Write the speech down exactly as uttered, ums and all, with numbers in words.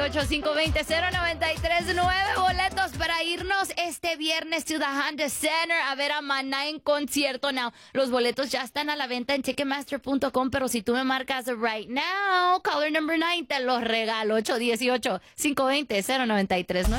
ocho cinco dos cero cero nueve tres nueve boletos para irnos este viernes to the Honda Center a ver a Maná en concierto. Now, los boletos ya están a la venta en ticketmaster punto com, pero si tú me marcas right now, caller number nine, te los regalo. ocho uno ocho, cinco dos cero, cero nueve tres nueve.